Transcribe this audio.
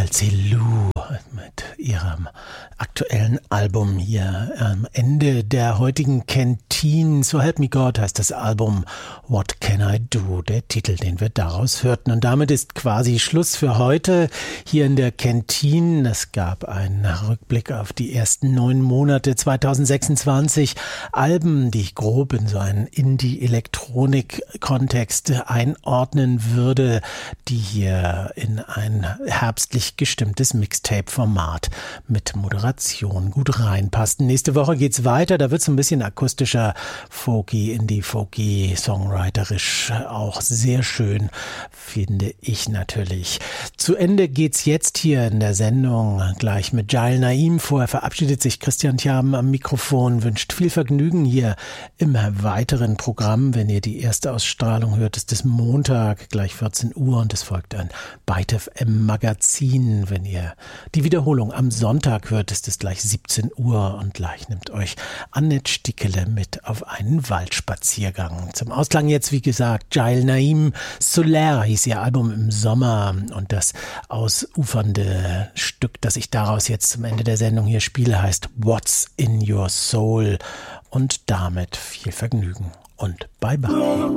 Kelsey Lou mit ihrem aktuellen Album hier am Ende der heutigen Canteen. So Help Me God heißt das Album What Can I Do, der Titel, den wir daraus hörten. Und damit ist quasi Schluss für heute hier in der Canteen. Es gab einen Rückblick auf die ersten 9 Monate 2026. Alben, die ich grob in so einen Indie-Elektronik-Kontext einordnen würde, die hier in ein herbstlich gestimmtes Mixtape-Format mit Moderation gut reinpassten. Nächste Woche geht's weiter, da wird's ein bisschen akustischer, folky, indie-folky, songwriterisch, auch sehr schön, finde ich natürlich. Zu Ende geht's jetzt hier in der Sendung gleich mit Jail Naim. Vorher verabschiedet sich Christian Thiam am Mikrofon, wünscht viel Vergnügen hier im weiteren Programm. Wenn ihr die erste Ausstrahlung hört, ist es Montag, gleich 14 Uhr und es folgt ein Byte FM Magazin. Wenn ihr die Wiederholung am Sonntag hört, ist es gleich 17 Uhr und gleich nimmt euch Annette Stickele mit auf einen Waldspaziergang. Zum Ausklang jetzt, wie gesagt, Jail Naim. Solaire hieß ihr Album im Sommer und das ausufernde Stück, das ich daraus jetzt zum Ende der Sendung hier spiele, heißt What's in Your Soul und damit viel Vergnügen und bye bye.